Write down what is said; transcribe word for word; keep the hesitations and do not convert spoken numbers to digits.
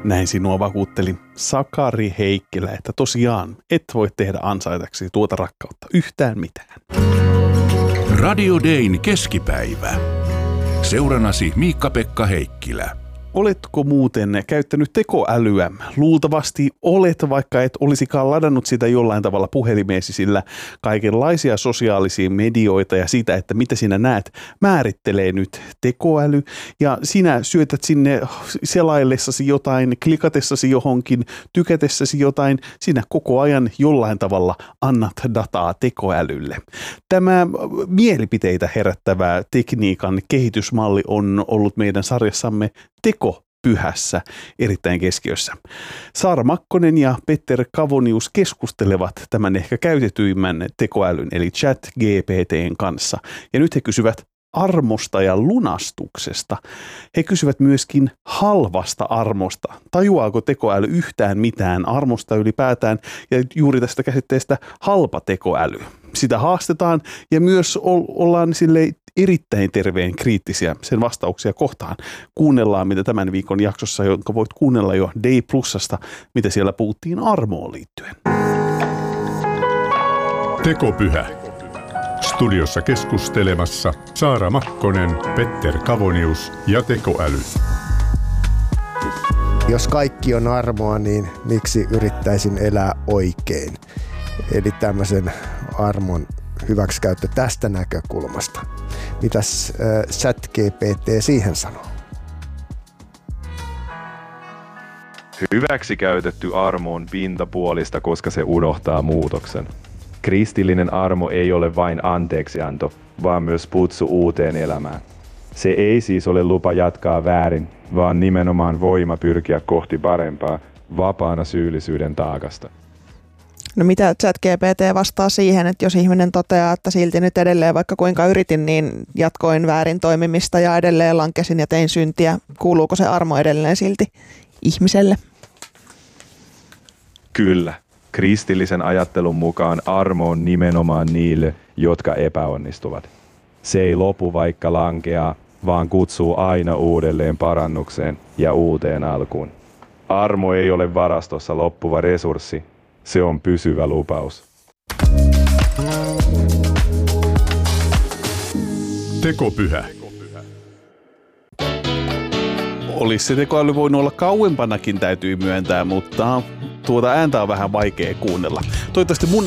Näin sinua vakuutteli Sakari Heikkilä, että tosiaan et voi tehdä ansaitaksi tuota rakkautta yhtään mitään. Radio Dayn keskipäivä. Seuranasi Miikka-Pekka Heikkilä. Oletko muuten käyttänyt tekoälyä? Luultavasti olet, vaikka et olisikaan ladannut sitä jollain tavalla puhelimeesi, sillä kaikenlaisia sosiaalisia medioita ja sitä, että mitä sinä näet, määrittelee nyt tekoäly. Ja sinä syötät sinne selaillessasi jotain, klikatessasi johonkin, tykätessäsi jotain, sinä koko ajan jollain tavalla annat dataa tekoälylle. Tämä mielipiteitä herättävä tekniikan kehitysmalli on ollut meidän sarjassamme Tekopyhässä erittäin keskiössä. Saara Makkonen ja Petter Kavonius keskustelevat tämän ehkä käytetyimmän tekoälyn eli ChatGPT:n kanssa. Ja nyt he kysyvät armosta ja lunastuksesta. He kysyvät myöskin halvasta armosta. Tajuaako tekoäly yhtään mitään armosta ylipäätään ja juuri tästä käsitteestä halpa tekoäly? Sitä haastetaan ja myös ollaan sille erittäin terveen kriittisiä sen vastauksia kohtaan. Kuunnellaan, mitä tämän viikon jaksossa, jonka voit kuunnella jo Day Plusasta, mitä siellä puhuttiin armoon liittyen. Tekopyhä. Studiossa keskustelemassa Saara Makkonen, Petter Kavonius ja tekoäly. Jos kaikki on armoa, niin miksi yrittäisin elää oikein? Eli tämmöisen armon hyväksikäyttö tästä näkökulmasta. Mitäs äh, ChatGPT siihen sanoo? Hyväksikäytetty armo on pintapuolista, koska se unohtaa muutoksen. Kristillinen armo ei ole vain anteeksianto, vaan myös kutsu uuteen elämään. Se ei siis ole lupa jatkaa väärin, vaan nimenomaan voima pyrkiä kohti parempaa, vapaana syyllisyyden taakasta. No mitä ChatGPT vastaa siihen, että jos ihminen toteaa, että silti nyt edelleen vaikka kuinka yritin, niin jatkoin väärin toimimista ja edelleen lankesin ja tein syntiä. Kuuluuko se armo edelleen silti ihmiselle? Kyllä. Kristillisen ajattelun mukaan armo on nimenomaan niille, jotka epäonnistuvat. Se ei lopu vaikka lankeaa, vaan kutsuu aina uudelleen parannukseen ja uuteen alkuun. Armo ei ole varastossa loppuva resurssi, se on pysyvä lupaus. Tekopyhä. Olisi se tekoäly voinut olla kauempanakin, täytyy myöntää, mutta tuota ääntä on vähän vaikea kuunnella. Toivottavasti mun